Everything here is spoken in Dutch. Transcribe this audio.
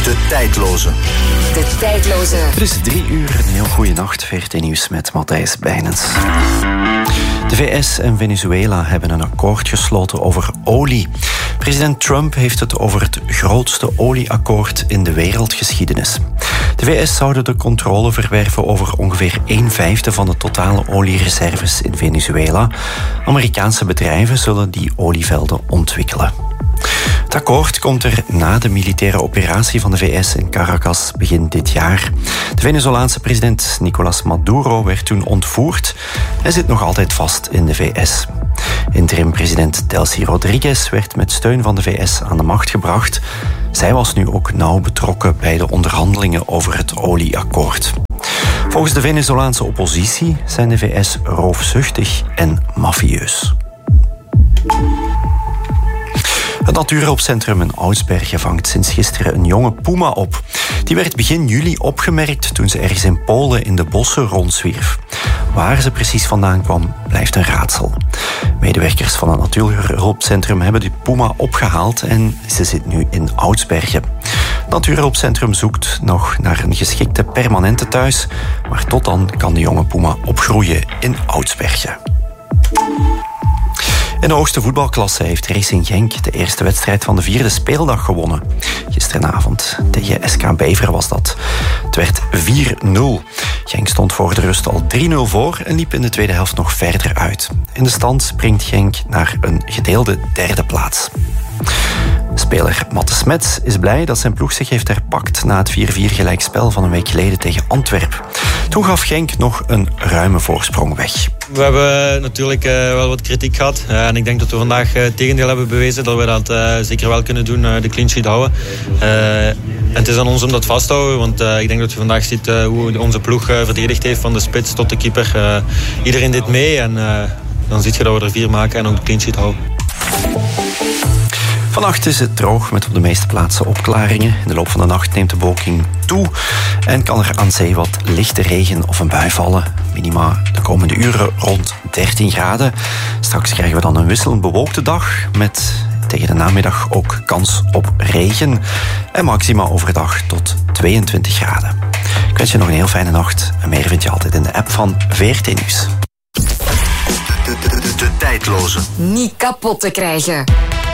De tijdloze. De tijdloze. Het is 3 uur, een heel goede nacht. VRT Nieuws met Matthijs Bijnens. De VS en Venezuela hebben een akkoord gesloten over olie. President Trump heeft het over het grootste olieakkoord in de wereldgeschiedenis. De VS zouden de controle verwerven over ongeveer 1/5 van de totale oliereserves in Venezuela. Amerikaanse bedrijven zullen die olievelden ontwikkelen. Het akkoord komt er na de militaire operatie van de VS in Caracas begin dit jaar. De Venezolaanse president Nicolás Maduro werd toen ontvoerd en zit nog altijd vast in de VS. Interim-president Delcy Rodriguez werd met steun van de VS aan de macht gebracht. Zij was nu ook nauw betrokken bij de onderhandelingen over het olieakkoord. Volgens de Venezolaanse oppositie zijn de VS roofzuchtig en mafieus. Het natuurhulpcentrum in Oudsbergen vangt sinds gisteren een jonge puma op. Die werd begin juli opgemerkt toen ze ergens in Polen in de bossen rondzwierf. Waar ze precies vandaan kwam, blijft een raadsel. Medewerkers van het natuurhulpcentrum hebben die puma opgehaald en ze zit nu in Oudsbergen. Het natuurhulpcentrum zoekt nog naar een geschikte permanente thuis, maar tot dan kan de jonge puma opgroeien in Oudsbergen. In de hoogste voetbalklasse heeft Racing Genk de eerste wedstrijd van de 4e speeldag gewonnen. Gisteravond tegen SK Beveren was dat. Het werd 4-0. Genk stond voor de rust al 3-0 voor en liep in de tweede helft nog verder uit. In de stand springt Genk naar een gedeelde 3e plaats. Speler Matte Smets is blij dat zijn ploeg zich heeft herpakt na het 4-4 gelijkspel van een week geleden tegen Antwerpen. Toen gaf Genk nog een ruime voorsprong weg. We hebben natuurlijk wel wat kritiek gehad. En ik denk dat we vandaag het tegendeel hebben bewezen. Dat we dat zeker wel kunnen doen, de clean sheet houden. En het is aan ons om dat vast te houden. Want ik denk dat je vandaag ziet hoe onze ploeg verdedigd heeft. Van de spits tot de keeper. Iedereen deed mee. En dan zie je dat we er 4 maken en ook de clean sheet houden. Vannacht is het droog met op de meeste plaatsen opklaringen. In de loop van de nacht neemt de bewolking toe en kan er aan zee wat lichte regen of een bui vallen. Minima de komende uren rond 13 graden. Straks krijgen we dan een wisselend bewolkte dag met tegen de namiddag ook kans op regen. En maxima overdag tot 22 graden. Ik wens je nog een heel fijne nacht. En meer vind je altijd in de app van VRT Nieuws. De tijdloze. Niet kapot te krijgen.